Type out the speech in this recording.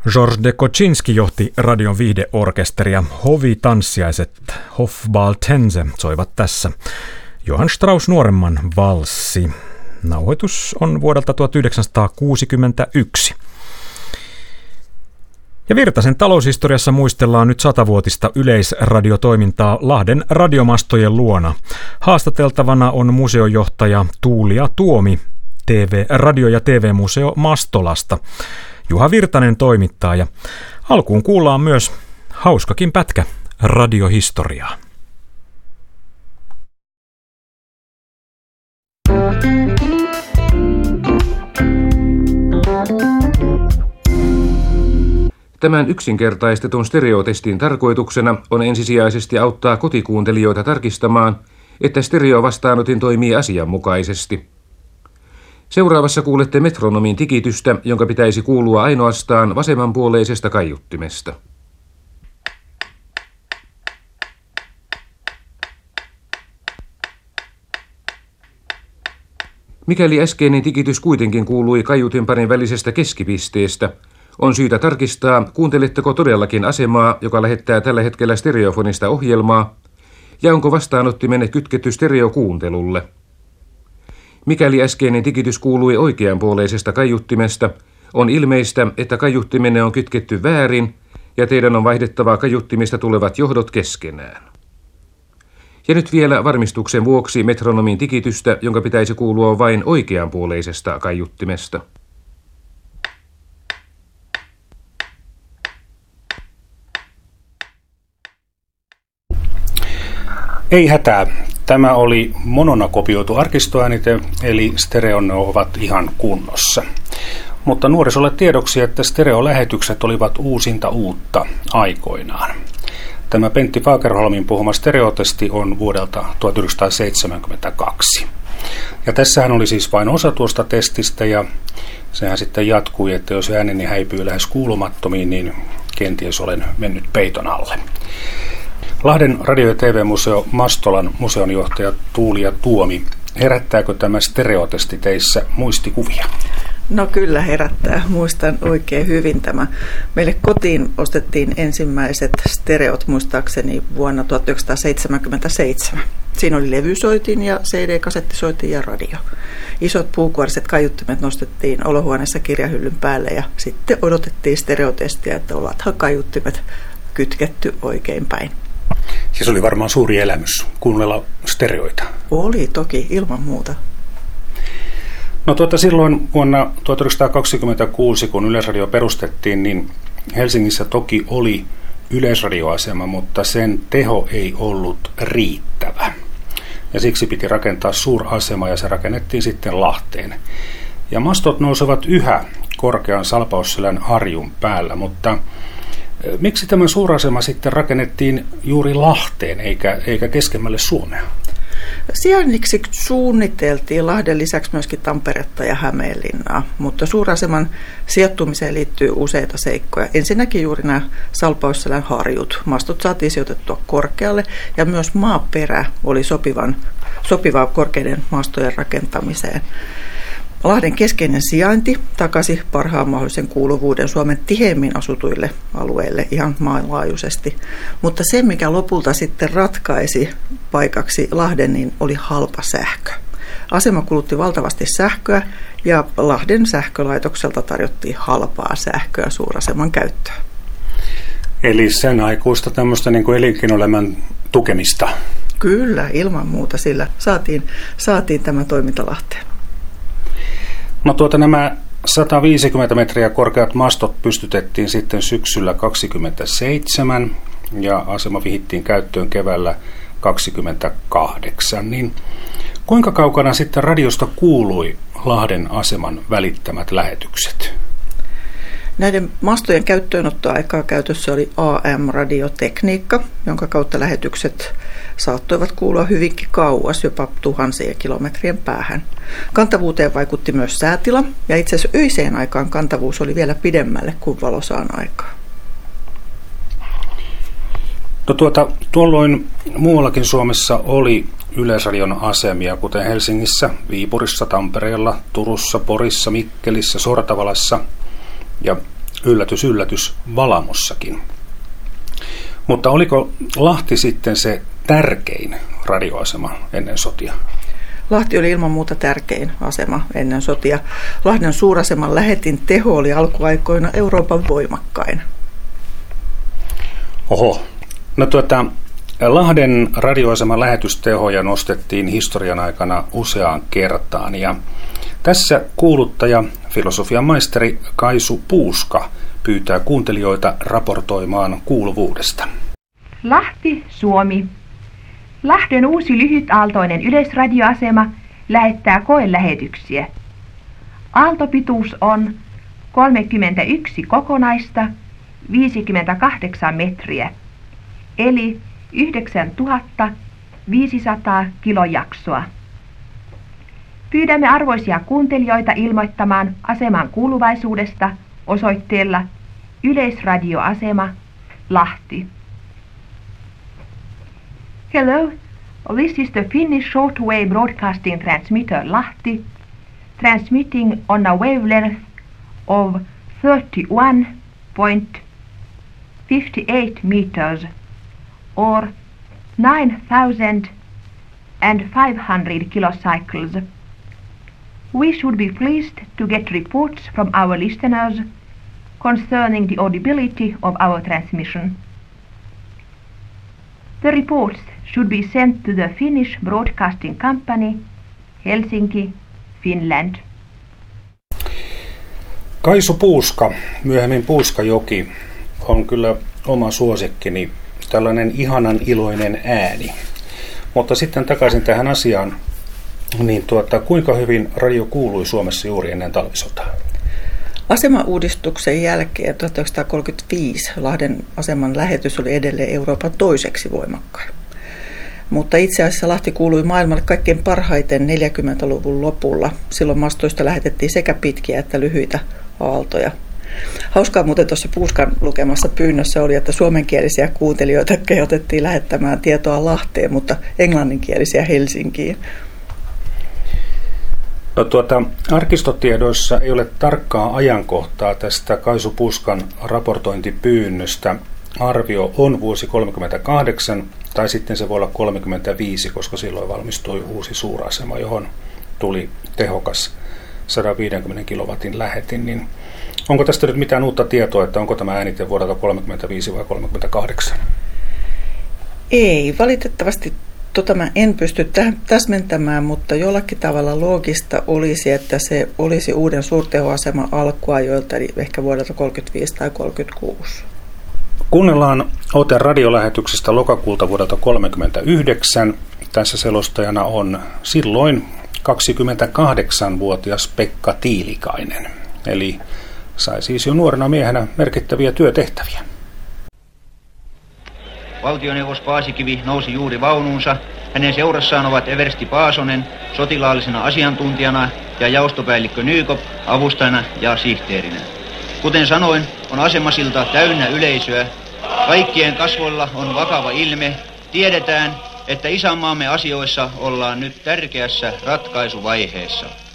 Georges de Koczinski johti radion viihdeorkesteria. Hovitanssiaiset Hofballtänze soivat tässä. Johann Strauss nuoremman valssi. Nauhoitus on vuodelta 1961. Ja Virtasen taloushistoriassa muistellaan nyt 100-vuotista yleisradiotoimintaa Lahden radiomastojen luona. Haastateltavana on museojohtaja Tuulia Tuomi Radio- ja TV-museo Mastolasta. Juha Virtanen toimittaa ja alkuun kuullaan myös hauskakin pätkä radiohistoriaa. Tämän yksinkertaistetun stereotestin tarkoituksena on ensisijaisesti auttaa kotikuuntelijoita tarkistamaan, että stereovastaanotin toimii asianmukaisesti. Seuraavassa kuulette metronomin tikitystä, jonka pitäisi kuulua ainoastaan vasemmanpuoleisesta kaiuttimesta. Mikäli äskeinen tikitys kuitenkin kuului kaiutinparin välisestä keskipisteestä, on syytä tarkistaa, kuunteletteko todellakin asemaa, joka lähettää tällä hetkellä stereofonista ohjelmaa, ja onko vastaanottimenne kytketty stereokuuntelulle. Mikäli äskeinen tikitys kuului oikeanpuoleisesta kaiuttimesta, on ilmeistä, että kaiuttimenne on kytketty väärin, ja teidän on vaihdettava kaiuttimista tulevat johdot keskenään. Ja nyt vielä varmistuksen vuoksi metronomin tikitystä, jonka pitäisi kuulua vain oikeanpuoleisesta kaiuttimesta. Ei hätää. Tämä oli monona kopioitu arkistoäänite, eli stereonne ovat ihan kunnossa. Mutta nuorisolle tiedoksi, että stereolähetykset olivat uusinta uutta aikoinaan. Tämä Pentti Fagerholmin puhuma stereotesti on vuodelta 1972. Ja tässähän oli siis vain osa tuosta testistä, ja sehän sitten jatkui, että jos ääneni häipyy lähes kuulumattomiin, niin kenties olen mennyt peiton alle. Lahden radio- ja TV-museo Mastolan museonjohtaja Tuulia Tuomi, herättääkö tämä stereotesti teissä muistikuvia? No kyllä herättää. Muistan oikein hyvin tämä. Meille kotiin ostettiin ensimmäiset stereot muistaakseni vuonna 1977. Siinä oli levysoitin ja CD-kasettisoitin ja radio. Isot puukuoriset kaiuttimet nostettiin olohuoneessa kirjahyllyn päälle ja sitten odotettiin stereotestiä, että ovathan kaiuttimet kytketty oikein päin. Siis oli varmaan suuri elämys kuunnella stereoita. Oli toki, ilman muuta. No silloin vuonna 1926, kun Yleisradio perustettiin, niin Helsingissä toki oli yleisradioasema, mutta sen teho ei ollut riittävä. Ja siksi piti rakentaa suurasema ja se rakennettiin sitten Lahteen. Ja mastot nousevat yhä korkean Salpausselän harjun päällä, mutta miksi tämä suurasema sitten rakennettiin juuri Lahteen eikä keskemmälle Suomea? Sijainniksi suunniteltiin Lahden lisäksi myöskin Tamperetta ja Hämeenlinnaa, mutta suuraseman sijoittumiseen liittyy useita seikkoja. Ensinnäkin juuri nämä Salpausselän harjut. Mastot saatiin sijoitettua korkealle ja myös maaperä oli sopivaa korkeiden mastojen rakentamiseen. Lahden keskeinen sijainti takasi parhaan mahdollisen kuuluvuuden Suomen tiheimmin asutuille alueille ihan maanlaajuisesti. Mutta se, mikä lopulta sitten ratkaisi paikaksi Lahden, niin oli halpa sähkö. Asema kulutti valtavasti sähköä ja Lahden sähkölaitokselta tarjottiin halpaa sähköä suuraseman käyttöön. Eli sen aikuista tämmöistä niin kuin elinkeinoelämän tukemista. Kyllä, ilman muuta, sillä saatiin tämä toiminta Lahteen. No nämä 150 metriä korkeat mastot pystytettiin sitten syksyllä 27 ja asema vihittiin käyttöön keväällä 28. Niin kuinka kaukana sitten radiosta kuului Lahden aseman välittämät lähetykset? Näiden mastojen käyttöönottoaikaa käytössä oli AM-radiotekniikka, jonka kautta lähetykset saattoivat kuulua hyvinkin kauas, jopa tuhansien kilometrien päähän. Kantavuuteen vaikutti myös säätila, ja itse asiassa öiseen aikaan kantavuus oli vielä pidemmälle kuin valosaan aikaa. No tuolloin muuallakin Suomessa oli Yleisradion asemia, kuten Helsingissä, Viipurissa, Tampereella, Turussa, Porissa, Mikkelissä, Sortavalassa. Ja yllätys, yllätys, Valamossakin. Mutta oliko Lahti sitten se tärkein radioasema ennen sotia? Lahti oli ilman muuta tärkein asema ennen sotia. Lahden suuraseman lähetin teho oli alkuaikoina Euroopan voimakkain. Oho. No Lahden radioaseman lähetystehoja nostettiin historian aikana useaan kertaan. Ja tässä kuuluttaja, filosofian maisteri Kaisu Puuska pyytää kuuntelijoita raportoimaan kuuluvuudesta. Lahti, Suomi. Lahden uusi lyhytaaltoinen yleisradioasema lähettää koelähetyksiä. Aaltopituus on 31 kokonaista 58 metriä, eli 9500 kilojaksoa. Pyydämme arvoisia kuuntelijoita ilmoittamaan aseman kuuluvaisuudesta osoitteella Yleisradioasema, Lahti. Hello, this is the Finnish shortwave broadcasting transmitter Lahti, transmitting on a wavelength of 31.58 meters or 9,500 kilocycles. We should be pleased to get reports from our listeners concerning the audibility of our transmission. The reports should be sent to the Finnish Broadcasting Company, Helsinki, Finland. Kaisu Puuska, myöhemmin Puuskajoki, on kyllä oma suosikkini, tällainen ihanan iloinen ääni. Mutta sitten takaisin tähän asiaan, niin kuinka hyvin radio kuului Suomessa juuri ennen talvisotaa? Asemauudistuksen jälkeen 1935 Lahden aseman lähetys oli edelleen Euroopan toiseksi voimakkain. Mutta itse asiassa Lahti kuului maailmalle kaikkein parhaiten 40-luvun lopulla. Silloin mastoista lähetettiin sekä pitkiä että lyhyitä aaltoja. Hauskaa muuten tuossa Puuskan lukemassa pyynnössä oli, että suomenkielisiä kuuntelijoita kehotettiin lähettämään tietoa Lahteen, mutta englanninkielisiä Helsinkiin. No, arkistotiedoissa ei ole tarkkaa ajankohtaa tästä Kaisu Puuskan raportointipyynnöstä. Arvio on vuosi 38 tai sitten se voi olla 35, koska silloin valmistui uusi suurasema, johon tuli tehokas 150 kilowatin lähetin. Niin onko tästä nyt mitään uutta tietoa, että onko tämä äänite vuodelta 35 vai 38? Ei, valitettavasti mä en pysty täsmentämään, mutta jollakin tavalla loogista olisi, että se olisi uuden suurtehoaseman alkuajoilta, eli ehkä vuodelta 35 tai 36. Kuunnellaan ote radiolähetyksestä lokakuulta vuodelta 1939. Tässä selostajana on silloin 28-vuotias Pekka Tiilikainen, eli sai siis jo nuorena miehenä merkittäviä työtehtäviä. Valtioneuvos Paasikivi nousi juuri vaunuunsa. Hänen seurassaan ovat eversti Paasonen sotilaallisena asiantuntijana ja jaostopäällikkö Nykop avustajana ja sihteerinä. Kuten sanoin, on asemasilta täynnä yleisöä. Kaikkien kasvoilla on vakava ilme. Tiedetään, että isänmaamme asioissa ollaan nyt tärkeässä ratkaisuvaiheessa.